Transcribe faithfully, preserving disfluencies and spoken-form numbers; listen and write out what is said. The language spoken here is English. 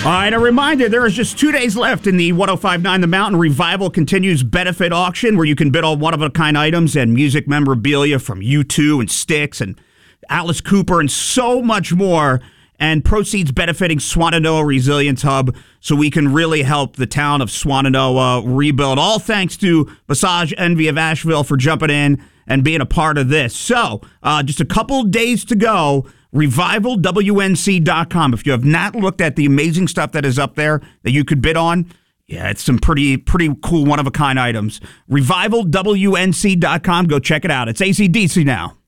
All right, a reminder, there is just two days left in the one oh five point nine The Mountain Revival Continues benefit auction where you can bid on one-of-a-kind items and music memorabilia from U two and Styx and Alice Cooper and so much more, and proceeds benefiting Swannanoa Resilience Hub so we can really help the town of Swannanoa rebuild. All thanks to Massage Envy of Asheville for jumping in and being a part of this. So, uh, just a couple days to go. revival w n c dot com. If you have not looked at the amazing stuff that is up there that you could bid on, yeah, it's some pretty pretty cool one-of-a-kind items. revival w n c dot com. Go check it out. It's A C D C now.